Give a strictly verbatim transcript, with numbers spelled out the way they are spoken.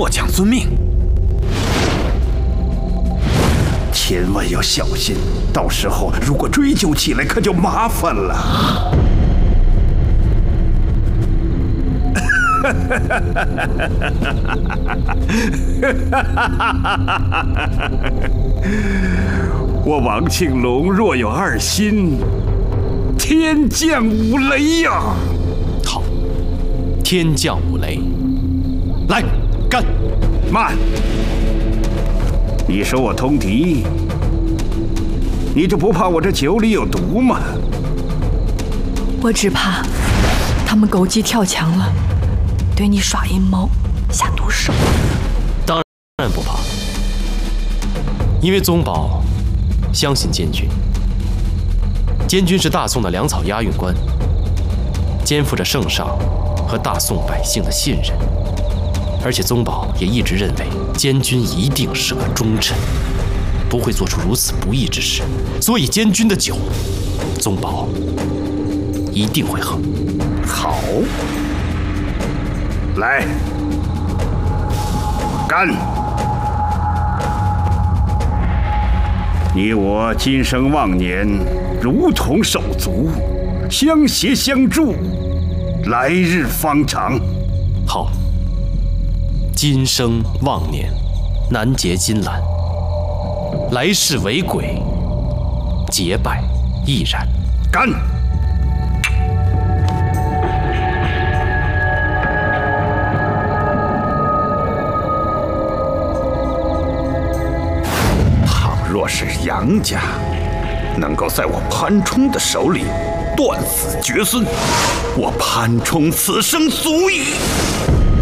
末将遵命。 千万要小心，到时候如果追究起来，可就麻烦了。我王庆龙若有二心，天降五雷呀！ 好，天降五雷，来干！ 慢！你说我通敌，你就不怕我这酒里有毒吗？ 我只怕他们狗急跳墙了，对你耍阴谋、下毒手。 当然不怕，因为宗保相信监军。监军是大宋的粮草押运官，肩负着圣上和大宋百姓的信任。而且宗保也一直认为监军一定是个忠臣，不会做出如此不义之事，所以监军的酒，宗保一定会喝。 好，来，干！你我今生忘年，如同手足，相携相助，来日方长。 好。今生忘年，难结金兰；来世为鬼，结拜亦然。 干！倘若是杨家能够在我潘冲的手里断子绝孙，我潘冲此生足矣。